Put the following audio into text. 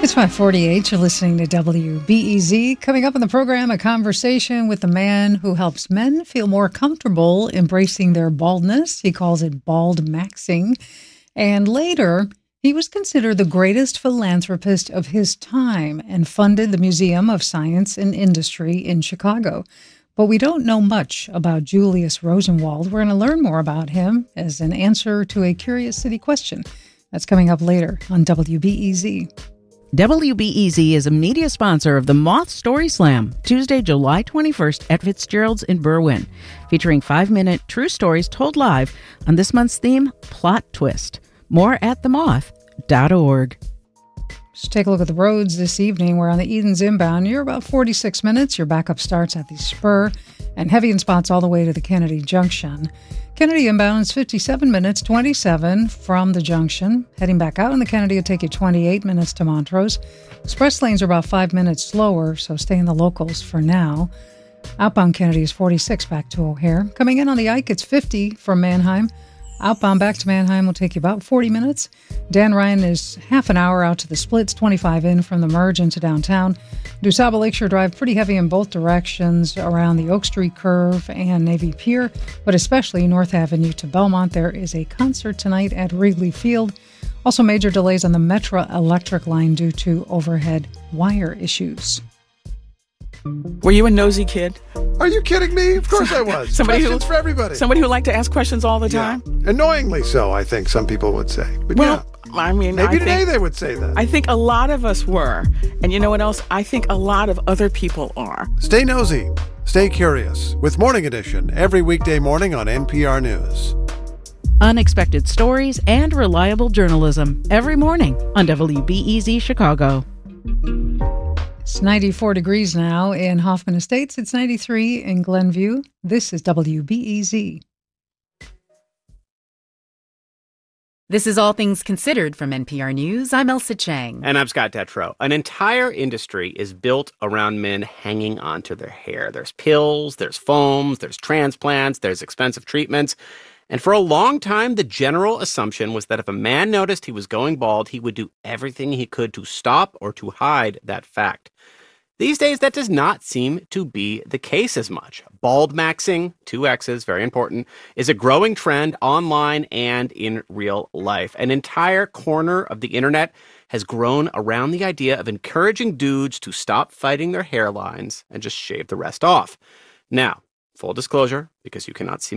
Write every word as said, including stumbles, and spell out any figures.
It's five forty-eight. You're listening to W B E Z. Coming up in the program, a conversation with the man who helps men feel more comfortable embracing their baldness. He calls it bald maxing. And later, he was considered the greatest philanthropist of his time and funded the Museum of Science and Industry in Chicago. But we don't know much about Julius Rosenwald. We're going to learn more about him as an answer to a Curious City question. That's coming up later on W B E Z. W B E Z is a media sponsor of the Moth Story Slam, Tuesday, July twenty-first at Fitzgerald's in Berwyn, featuring five-minute true stories told live on this month's theme, Plot Twist. More at the moth dot org. Let's take a look at the roads this evening. We're on the Edens inbound. You're about forty-six minutes. Your backup starts at the Spur and heavy in spots all the way to the Kennedy Junction. Kennedy inbound is fifty-seven minutes, twenty-seven from the junction. Heading back out on the Kennedy will take you twenty-eight minutes to Montrose. Express lanes are about five minutes slower, so stay in the locals for now. Outbound Kennedy is forty-six back to O'Hare. Coming in on the Ike, it's fifty from Manheim. Outbound back to Manheim will take you about forty minutes. Dan Ryan is half an hour out to the splits, twenty-five in from the merge into downtown. DuSable Lakeshore Drive, pretty heavy in both directions around the Oak Street curve and Navy Pier, but especially North Avenue to Belmont. There is a concert tonight at Wrigley Field. Also major delays on the Metra electric line due to overhead wire issues. Were you a nosy kid? Are you kidding me? Of course I was. Somebody Questions who, for everybody. Somebody who liked to ask questions all the time? Yeah. Annoyingly so, I think some people would say. But well, yeah. I mean, Maybe I today think, they would say that. I think a lot of us were. And you know what else? I think a lot of other people are. Stay nosy. Stay curious with Morning Edition every weekday morning on N P R News. Unexpected stories and reliable journalism every morning on W B E Z Chicago. It's ninety-four degrees now in Hoffman Estates. It's ninety-three in Glenview. This is W B E Z. This is All Things Considered from N P R News. I'm Elsa Chang. And I'm Scott Detrow. An entire industry is built around men hanging onto their hair. There's pills, there's foams, there's transplants, there's expensive treatments. And for a long time, the general assumption was that if a man noticed he was going bald, he would do everything he could to stop or to hide that fact. These days, that does not seem to be the case as much. Bald maxing, two X's, very important, is a growing trend online and in real life. An entire corner of the internet has grown around the idea of encouraging dudes to stop fighting their hairlines and just shave the rest off. Now, full disclosure, because you cannot see